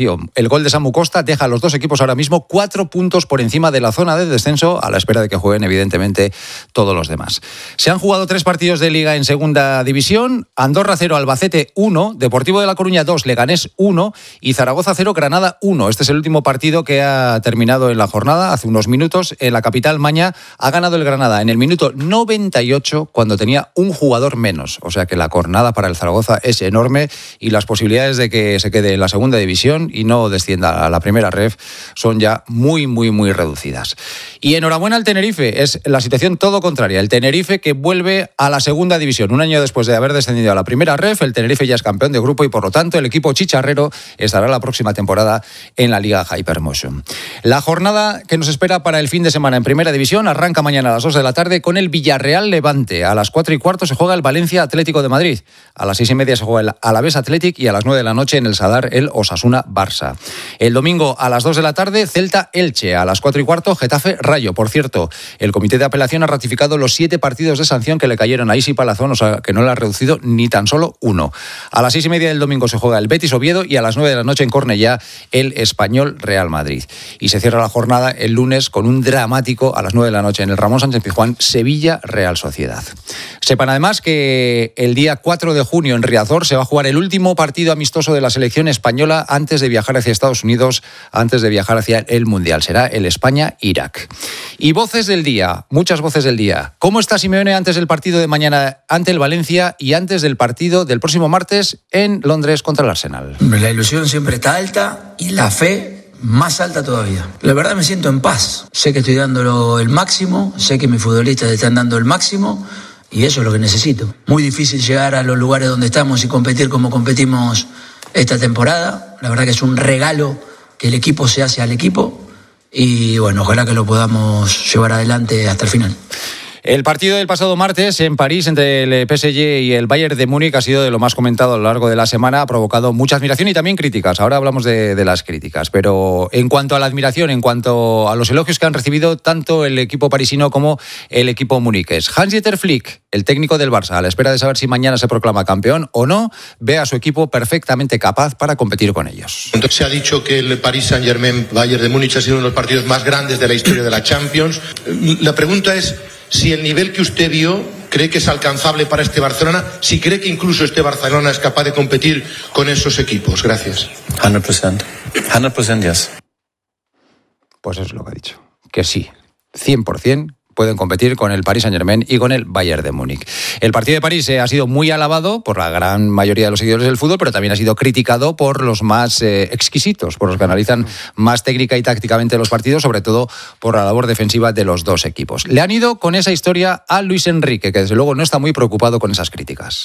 clasificación. El gol de Samu Costa deja a los dos equipos ahora mismo 4 puntos por encima de la zona de descenso, a la espera de que jueguen evidentemente todos los demás. Se han jugado 3 partidos de Liga en segunda división: Andorra 0, Albacete 1, Deportivo de La Coruña 2, Leganés 1 y Zaragoza 0, Granada 1. Este es el último partido que ha terminado en la jornada hace unos minutos. En la capital maña ha ganado el Granada en el minuto 98 cuando tenía un jugador menos. O sea que la jornada para el Zaragoza es enorme y las posibilidades de que se quede en la segunda división y no descienda a la primera ref son ya muy reducidas. Y enhorabuena al Tenerife, es la situación todo contraria. El Tenerife que vuelve a la segunda división. Un año después de haber descendido a la primera ref, el Tenerife ya es campeón de grupo y por lo tanto el equipo chicharrero estará la próxima temporada en la Liga Hypermotion. La jornada que nos espera para el fin de semana en primera división arranca mañana a las 2 de la tarde con el Villarreal Levante. A las 4:15 se juega el Valencia Atlético de Madrid. A las 6:30 se juega el Alavés Athletic y a las 9 de la noche en el Sadar el Osasuna Barça. El domingo a las 2 de la tarde Celta Elche. A las 4:15 Getafe Rayo. Por cierto, el Comité de Apelación ha ratificado los 7 partidos de sanción que le cayeron a Isi Palazón, o sea que no le ha reducido ni tan solo uno. A las 6:30 del domingo se juega el Betis Oviedo y a las 9 de la noche en Cornellá el Español Real Madrid. Y se cierra la jornada el lunes con un dramático a las 9 de la noche en el Ramón Sánchez Pizjuán, Sevilla Real Sociedad. Sepan además que el día 4 de junio en Riazor se va a jugar el último partido amistoso de la selección española antes de viajar hacia Estados Unidos, antes de viajar hacia el Mundial. Será el España-Irak. Y voces del día, muchas voces del día. ¿Cómo está Simeone antes del partido de mañana ante el Valencia y antes del partido del próximo martes en Londres contra el Arsenal? La ilusión siempre está alta y la fe más alta todavía. La verdad me siento en paz. Sé que estoy dándolo el máximo, sé que mis futbolistas están dando el máximo y eso es lo que necesito. Muy difícil llegar a los lugares donde estamos y competir como competimos esta temporada. La verdad que es un regalo que el equipo se hace al equipo y bueno, ojalá que lo podamos llevar adelante hasta el final. El partido del pasado martes en París entre el PSG y el Bayern de Múnich ha sido de lo más comentado a lo largo de la semana, ha provocado mucha admiración y también críticas. Ahora hablamos de las críticas, pero en cuanto a la admiración, en cuanto a los elogios que han recibido tanto el equipo parisino como el equipo muniqués. Hans-Dieter Flick, el técnico del Barça, a la espera de saber si mañana se proclama campeón o no, ve a su equipo perfectamente capaz para competir con ellos. Entonces se ha dicho que el Paris Saint-Germain Bayern de Múnich ha sido uno de los partidos más grandes de la historia de la Champions. La pregunta es si el nivel que usted vio cree que es alcanzable para este Barcelona, si cree que incluso este Barcelona es capaz de competir con esos equipos. Gracias. 100%, yes. Pues eso es lo que ha dicho, que sí, 100%. Pueden competir con el Paris Saint-Germain y con el Bayern de Múnich. El partido de París ha sido muy alabado por la gran mayoría de los seguidores del fútbol, pero también ha sido criticado por los más exquisitos, por los que analizan más técnica y tácticamente los partidos, sobre todo por la labor defensiva de los dos equipos. Le han ido con esa historia a Luis Enrique, que desde luego no está muy preocupado con esas críticas.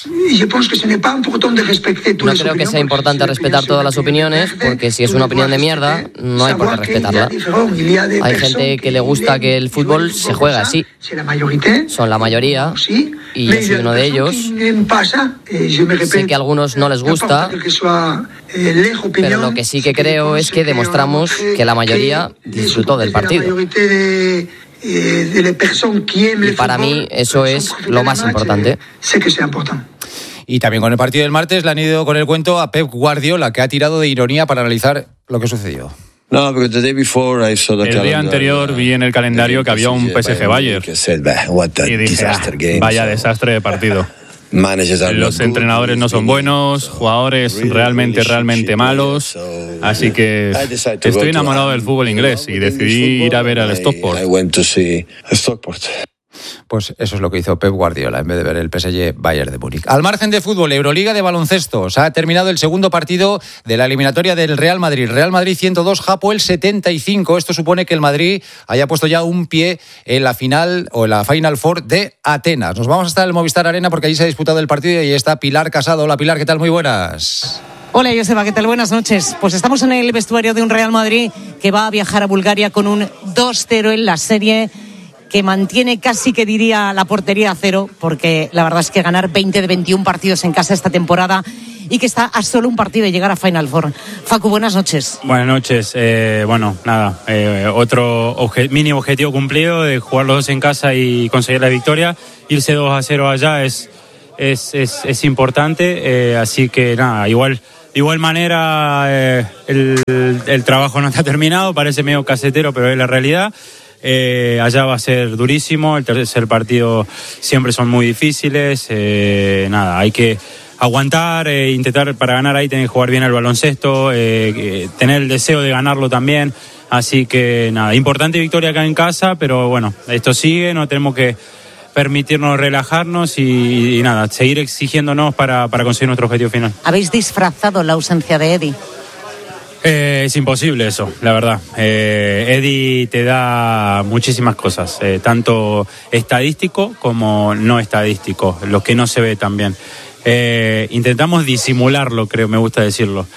No creo que sea importante respetar todas las opiniones, porque si es una opinión de mierda, no hay por qué respetarla. Hay gente que le gusta que el fútbol se juegue así. Son la mayoría y yo soy uno de ellos. Sé que a algunos no les gusta, pero lo que sí que creo es que demostramos que la mayoría disfrutó del partido. Y para mí eso es lo más importante. Y también con el partido del martes le han ido con el cuento a Pep Guardiola, que ha tirado de ironía para analizar lo que sucedió. No, porque el día anterior vi en el calendario que había un PSG Bayern y dije, vaya desastre de partido. Los entrenadores no son buenos, jugadores realmente malos, así que estoy enamorado del fútbol inglés y decidí ir a ver al Stockport. Pues eso es lo que hizo Pep Guardiola en vez de ver el PSG Bayern de Múnich. Al margen de fútbol, Euroliga de baloncesto. Se ha terminado el segundo partido de la eliminatoria del Real Madrid. Real Madrid 102, Hapoel 75. Esto supone que el Madrid haya puesto ya un pie en la final o en la Final Four de Atenas. Nos vamos hasta el Movistar Arena porque allí se ha disputado el partido y ahí está Pilar Casado. Hola Pilar, ¿qué tal? Muy buenas. Hola Joseba, ¿qué tal? Buenas noches. Pues estamos en el vestuario de un Real Madrid que va a viajar a Bulgaria con un 2-0 en la serie, que mantiene casi que diría la portería a cero, porque la verdad es que ganar 20 de 21 partidos en casa esta temporada y que está a solo un partido de llegar a Final Four. Facu, buenas noches. Buenas noches. Otro mini objetivo cumplido de jugar los dos en casa y conseguir la victoria. Irse 2-0 allá es importante, así que nada, igual igual manera, el trabajo no está terminado, parece medio casetero, pero es la realidad. Allá va a ser durísimo, el tercer partido siempre son muy difíciles. Hay que aguantar, intentar para ganar ahí, tener que jugar bien al baloncesto, tener el deseo de ganarlo también. Así que importante victoria acá en casa, pero bueno, esto sigue, no tenemos que permitirnos relajarnos y seguir exigiéndonos para conseguir nuestro objetivo final. ¿Habéis disfrazado la ausencia de Eddie? Es imposible eso, la verdad. Eddie te da muchísimas cosas, tanto estadístico como no estadístico, lo que no se ve también. Intentamos disimularlo, creo, me gusta decirlo.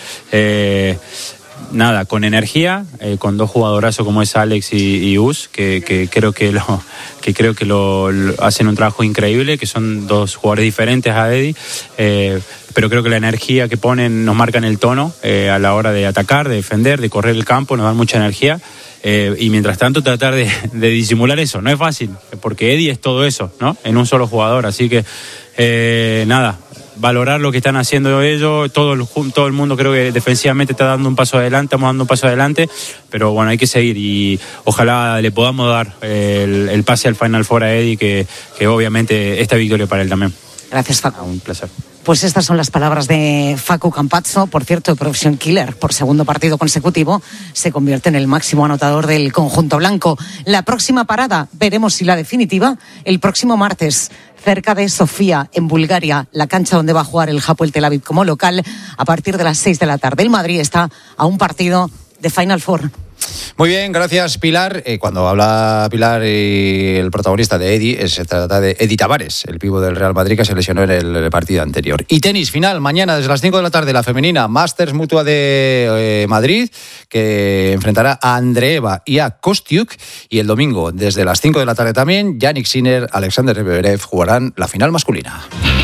Con energía, con dos jugadorazos como es Alex y Us, que creo que lo hacen un trabajo increíble, que son dos jugadores diferentes a Eddie, pero creo que la energía que ponen nos marcan el tono a la hora de atacar, de defender, de correr el campo, nos dan mucha energía. Y mientras tanto tratar de disimular eso, no es fácil, porque Eddie es todo eso, ¿no? En un solo jugador, así que valorar lo que están haciendo ellos, todo el mundo creo que defensivamente está dando un paso adelante, estamos dando un paso adelante, pero bueno, hay que seguir y ojalá le podamos dar el pase al Final Four a Eddie, que obviamente esta victoria para él también. Gracias, Facu. Un placer. Pues estas son las palabras de Facu Campazzo, por cierto, Profession Killer, por segundo partido consecutivo, se convierte en el máximo anotador del conjunto blanco. La próxima parada, veremos si la definitiva, el próximo martes, cerca de Sofía, en Bulgaria, la cancha donde va a jugar el Hapoel Tel Aviv como local, a partir de las 6 de la tarde. El Madrid está a un partido de Final Four. Muy bien, gracias, Pilar. Cuando habla Pilar y el protagonista de Eddie, se trata de Eddie Tavares, el pívot del Real Madrid que se lesionó en el partido anterior. Y tenis, final, mañana desde las 5 de la tarde, la femenina, Masters Mutua de Madrid, que enfrentará a Andreeva y a Kostiuk. Y el domingo, desde las 5 de la tarde también, Jannik Sinner, Alexander Zverev jugarán la final masculina.